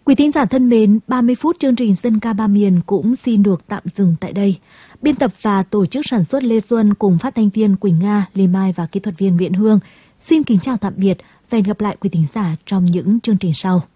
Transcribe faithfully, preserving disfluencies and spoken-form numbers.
Quý thính giả thân mến, ba mươi phút chương trình Dân ca ba miền cũng xin được tạm dừng tại đây. Biên tập và tổ chức sản xuất Lê Xuân cùng phát thanh viên Quỳnh Nga, Lê Mai và kỹ thuật viên Nguyễn Hương xin kính chào tạm biệt và hẹn gặp lại quý thính giả trong những chương trình sau.